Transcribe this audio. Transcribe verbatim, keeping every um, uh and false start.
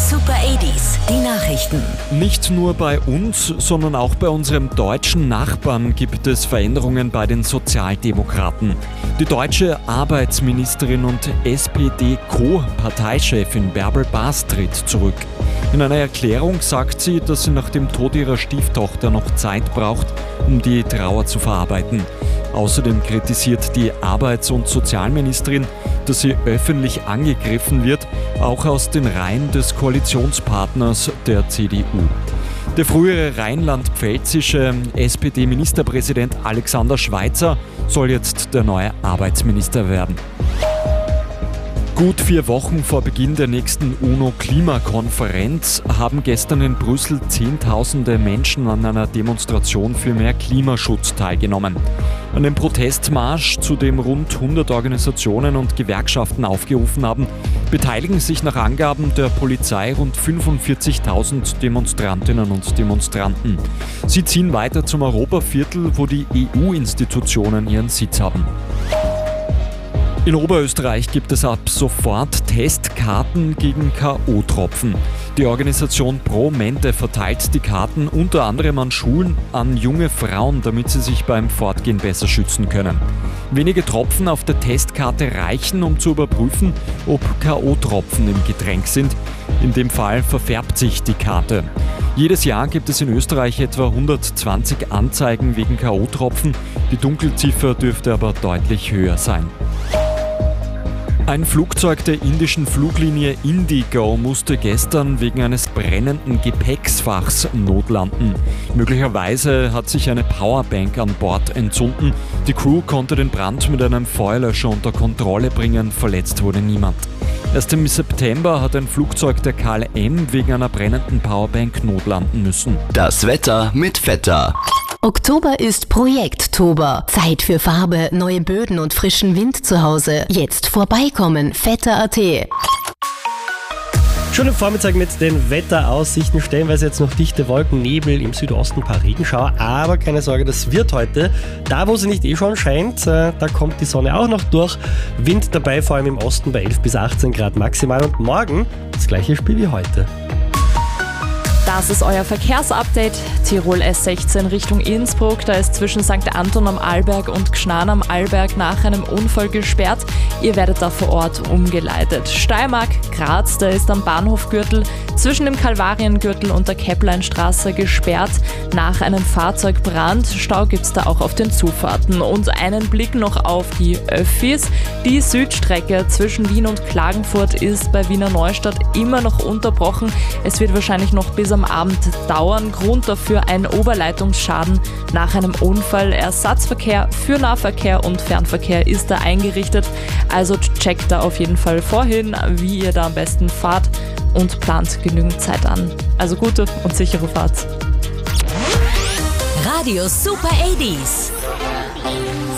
Super achtziger, die Nachrichten. Nicht nur bei uns, sondern auch bei unserem deutschen Nachbarn gibt es Veränderungen bei den Sozialdemokraten. Die deutsche Arbeitsministerin und S P D-Co-Parteichefin Bärbel Bas tritt zurück. In einer Erklärung sagt sie, dass sie nach dem Tod ihrer Stieftochter noch Zeit braucht, um die Trauer zu verarbeiten. Außerdem kritisiert die Arbeits- und Sozialministerin, dass sie öffentlich angegriffen wird, auch aus den Reihen des Koalitionspartners der C D U. Der frühere rheinland-pfälzische S P D-Ministerpräsident Alexander Schweitzer soll jetzt der neue Arbeitsminister werden. Gut vier Wochen vor Beginn der nächsten UNO-Klimakonferenz haben gestern in Brüssel Zehntausende Menschen an einer Demonstration für mehr Klimaschutz teilgenommen. An dem Protestmarsch, zu dem rund hundert Organisationen und Gewerkschaften aufgerufen haben, beteiligen sich nach Angaben der Polizei rund fünfundvierzigtausend Demonstrantinnen und Demonstranten. Sie ziehen weiter zum Europaviertel, wo die E U-Institutionen ihren Sitz haben. In Oberösterreich gibt es ab sofort Testkarten gegen K O-Tropfen. Die Organisation Pro Mente verteilt die Karten unter anderem an Schulen an junge Frauen, damit sie sich beim Fortgehen besser schützen können. Wenige Tropfen auf der Testkarte reichen, um zu überprüfen, ob K O-Tropfen im Getränk sind. In dem Fall verfärbt sich die Karte. Jedes Jahr gibt es in Österreich etwa hundertzwanzig Anzeigen wegen K O-Tropfen. Die Dunkelziffer dürfte aber deutlich höher sein. Ein Flugzeug der indischen Fluglinie Indigo musste gestern wegen eines brennenden Gepäcksfachs notlanden. Möglicherweise hat sich eine Powerbank an Bord entzünden. Die Crew konnte den Brand mit einem Feuerlöscher unter Kontrolle bringen, verletzt wurde niemand. Erst im September hat ein Flugzeug der K L M wegen einer brennenden Powerbank notlanden müssen. Das Wetter mit Vetter. Oktober ist Projekttober. Zeit für Farbe, neue Böden und frischen Wind zu Hause. Jetzt vorbeikommen, vetter punkt a t. Schönen Vormittag mit den Wetteraussichten. Stellenweise jetzt noch dichte Wolken, Nebel, im Südosten ein paar Regenschauer. Aber keine Sorge, das wird heute. Da, wo sie nicht eh schon scheint, da kommt die Sonne auch noch durch. Wind dabei, vor allem im Osten bei elf bis achtzehn Grad maximal. Und morgen das gleiche Spiel wie heute. Das ist euer Verkehrsupdate. Tirol S sechzehn Richtung Innsbruck. Da ist zwischen Sankt Anton am Arlberg und Gnarn am Arlberg nach einem Unfall gesperrt. Ihr werdet da vor Ort umgeleitet. Steiermark, Graz, da ist am Bahnhofgürtel zwischen dem Kalvariengürtel und der Käppleinstraße gesperrt nach einem Fahrzeugbrand. Stau gibt es da auch auf den Zufahrten. Und einen Blick noch auf die Öffis. Die Südstrecke zwischen Wien und Klagenfurt ist bei Wiener Neustadt immer noch unterbrochen. Es wird wahrscheinlich noch bis am Abend dauern. Grund dafür ein Oberleitungsschaden nach einem Unfall. Ersatzverkehr für Nahverkehr und Fernverkehr ist da eingerichtet. Also checkt da auf jeden Fall vorhin, wie ihr da am besten fahrt und plant genügend Zeit an. Also gute und sichere Fahrt. Radio Super achtziger.